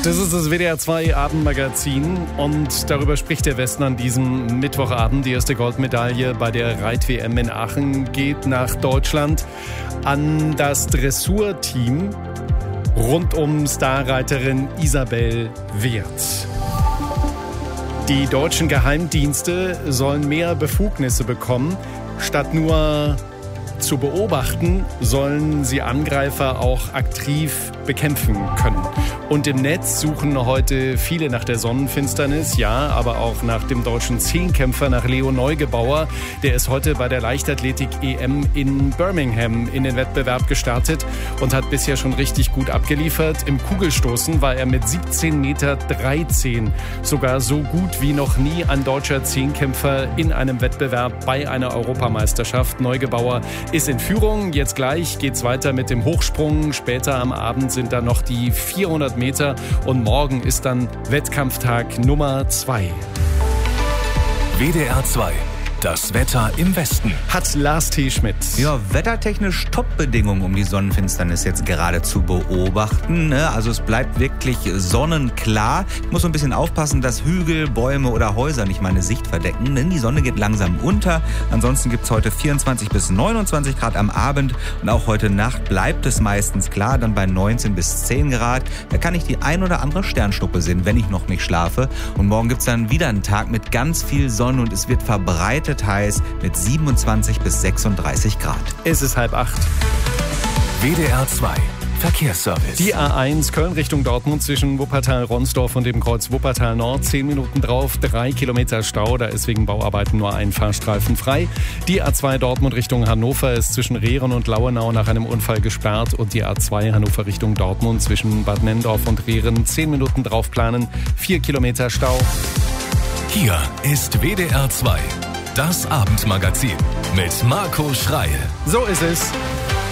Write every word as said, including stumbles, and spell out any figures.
Das ist das W D R zwei Abendmagazin und darüber spricht der Westen an diesem Mittwochabend. Die erste Goldmedaille bei der Reit-W M in Aachen geht nach Deutschland an das Dressurteam rund um Starreiterin Isabell Werth. Die deutschen Geheimdienste sollen mehr Befugnisse bekommen. Statt nur zu beobachten, sollen sie Angreifer auch aktiv bekämpfen können. Und im Netz suchen heute viele nach der Sonnenfinsternis, ja, aber auch nach dem deutschen Zehnkämpfer, nach Leo Neugebauer. Der ist heute bei der Leichtathletik-E M in Birmingham in den Wettbewerb gestartet und hat bisher schon richtig gut abgeliefert. Im Kugelstoßen war er mit siebzehn Meter dreizehn sogar so gut wie noch nie ein deutscher Zehnkämpfer in einem Wettbewerb bei einer Europameisterschaft. Neugebauer ist in Führung. Jetzt gleich geht's weiter mit dem Hochsprung. Später am Abend sind dann noch die vierhundert Meter und morgen ist dann Wettkampftag Nummer zwei. W D R zwei. Das Wetter im Westen. Hat Lars T. Schmidt. Ja, wettertechnisch Top-Bedingungen, um die Sonnenfinsternis jetzt gerade zu beobachten. Ne? Also es bleibt wirklich sonnenklar. Ich muss so ein bisschen aufpassen, dass Hügel, Bäume oder Häuser nicht meine Sicht verdecken, denn die Sonne geht langsam unter. Ansonsten gibt es heute vierundzwanzig bis neunundzwanzig Grad am Abend und auch heute Nacht bleibt es meistens klar, dann bei neunzehn bis zehn Grad. Da kann ich die ein oder andere Sternschnuppe sehen, wenn ich noch nicht schlafe. Und morgen gibt es dann wieder einen Tag mit ganz viel Sonne und es wird verbreitet heiß mit siebenundzwanzig bis sechsunddreißig Grad. Es ist halb acht. W D R zwei Verkehrsservice. Die A eins Köln Richtung Dortmund zwischen Wuppertal-Ronsdorf und dem Kreuz Wuppertal Nord. Zehn Minuten drauf, drei Kilometer Stau. Da ist wegen Bauarbeiten nur ein Fahrstreifen frei. Die A zwei Dortmund Richtung Hannover ist zwischen Rehren und Lauenau nach einem Unfall gesperrt. Und die A zwei Hannover Richtung Dortmund zwischen Bad Nennendorf und Rehren. Zehn Minuten drauf planen, vier Kilometer Stau. Hier ist W D R zwei. Das Abendmagazin mit Marco Schreil. So ist es.